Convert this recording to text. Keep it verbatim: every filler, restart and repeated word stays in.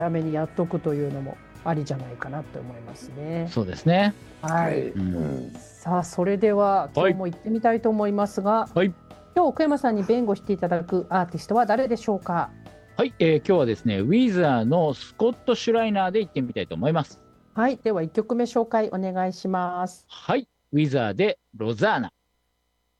早めにやっとくというのもありじゃないかなと思いますね。 そうですね。 はい。 うん、 さあ、それでははい今日も行ってみたいと思いますが、 はい。 今日奥山さんに弁護していただくアーティストは誰でしょうか？ はい、えー今日はですね、ウィザーのスコット・シュライナーで行ってみたいと思います。 はい。ではいっきょくめ紹介お願いします。 はい、ウィザーでロザーナ。